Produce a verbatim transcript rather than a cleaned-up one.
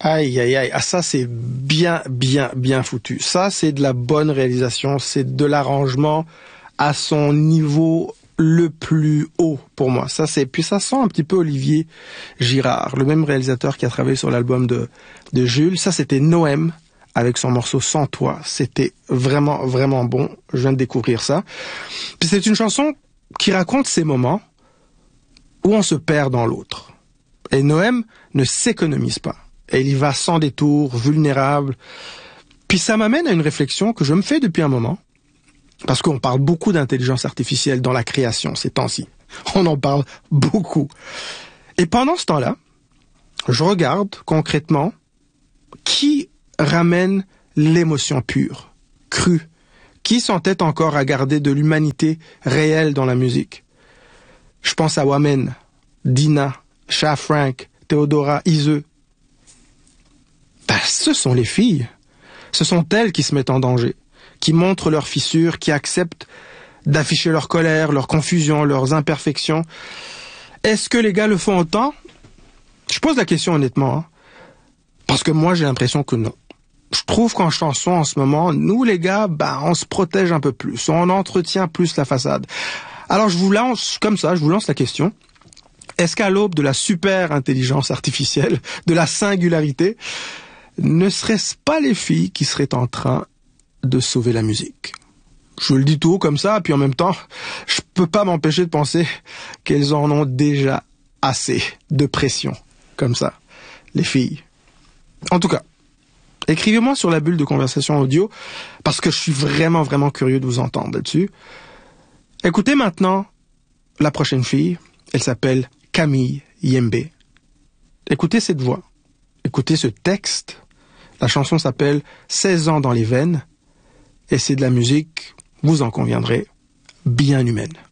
Aïe, aïe, aïe. Ah, ça, c'est bien, bien, bien foutu. Ça, c'est de la bonne réalisation. C'est de l'arrangement à son niveau le plus haut pour moi. Ça, c'est, puis ça sent un petit peu Olivier Girard, le même réalisateur qui a travaillé sur l'album de, de Jules. Ça, c'était Noëm avec son morceau Sans toi. C'était vraiment, vraiment bon. Je viens de découvrir ça. Puis c'est une chanson qui raconte ces moments où on se perd dans l'autre. Et Noëm ne s'économise pas. Et il y va sans détour, vulnérable. Puis ça m'amène à une réflexion que je me fais depuis un moment, parce qu'on parle beaucoup d'intelligence artificielle dans la création ces temps-ci. On en parle beaucoup. Et pendant ce temps-là, je regarde concrètement qui ramène l'émotion pure, crue, qui s'entête encore à garder de l'humanité réelle dans la musique. Je pense à Wamen, Dina, Cha Frank, Théodora, Iseux. Ben, ce sont les filles. Ce sont elles qui se mettent en danger, qui montrent leurs fissures, qui acceptent d'afficher leur colère, leur confusion, leurs imperfections. Est-ce que les gars le font autant? Je pose la question honnêtement, hein, parce que moi j'ai l'impression que non. Je trouve qu'en chanson en ce moment, nous les gars, ben, on se protège un peu plus, on entretient plus la façade. Alors je vous lance comme ça, je vous lance la question. Est-ce qu'à l'aube de la super intelligence artificielle, de la singularité, ne serait-ce pas les filles qui seraient en train de sauver la musique? Je le dis tout haut comme ça, puis en même temps, je peux pas m'empêcher de penser qu'elles en ont déjà assez de pression, comme ça, les filles. En tout cas, écrivez-moi sur la bulle de conversation audio, parce que je suis vraiment, vraiment curieux de vous entendre là-dessus. Écoutez maintenant la prochaine fille, elle s'appelle Camille Yembe. Écoutez cette voix, écoutez ce texte. La chanson s'appelle « seize ans dans les veines » et c'est de la musique, vous en conviendrez, bien humaine.